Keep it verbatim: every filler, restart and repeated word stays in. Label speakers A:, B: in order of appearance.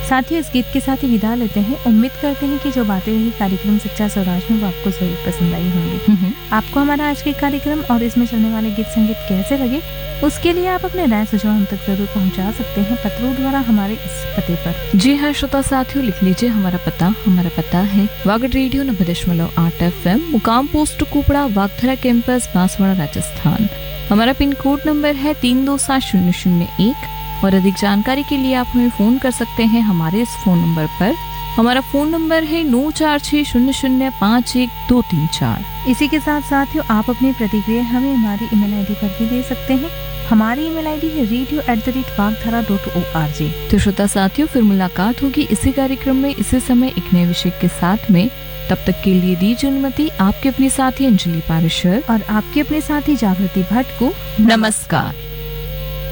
A: साथ ही इस गीत के साथ ही विदा लेते हैं। उम्मीद करते हैं कि जो बातें रही कार्यक्रम सच्चा स्वराज में वो आपको जरूर पसंद आई होंगी। आपको हमारा आज के कार्यक्रम और इसमें चलने वाले गीत संगीत कैसे लगे, उसके लिए आप अपने राय सुझाव हम तक जरूर पहुंचा सकते हैं पत्रों द्वारा हमारे इस पते पर।
B: जी हाँ श्रोता साथियों, लिख लीजिए हमारा पता। हमारा पता है वागड रेडियो नब्बे दशमलव आठ एफ एम, मुकाम पोस्ट कुपड़ा, वागधरा कैंपस, बांसवाड़ा, राजस्थान। हमारा पिन कोड नंबर है तीन दो सात शून्य शून्य एक। और अधिक जानकारी के लिए आप हमें फोन कर सकते हैं हमारे इस फोन नंबर पर। हमारा फोन नंबर है नौ चार छह शून्य शून्य पाँच एक दो तीन चार।
A: इसी के साथ साथियों आप अपनी प्रतिक्रिया हमें हमारी ईमेल आईडी पर भी दे सकते हैं। हमारी ईमेल आईडी है radio at the rate वागधरा dot O R G.
B: तो श्रोता साथियों, फिर मुलाकात होगी इसी कार्यक्रम में इसी समय एक नए विषय के साथ में। तब तक के लिए दीजिए अनुमति आपके अपनी साथी अंजलि पारेशर
A: और आपकी अपनी साथी जागृति भट्ट को।
B: नमस्कार।